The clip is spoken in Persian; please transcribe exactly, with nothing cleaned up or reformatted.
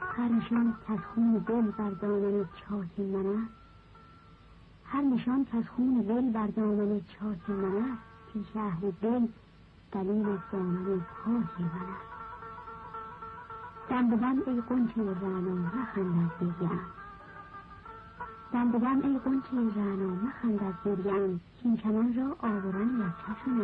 هر نشان که از خون دل بر دامن چاک من است، هر نشان که از خون دل بر دامن چاک من است، پیش اهل دل دلیل دامن پاک من است. دم به دم ای غنچه رعنا مخند از گریه‌ام، دم به دم ای غنچه رعنا مخند از گریه‌ام، کاین چمن را آب و رنگ از چشم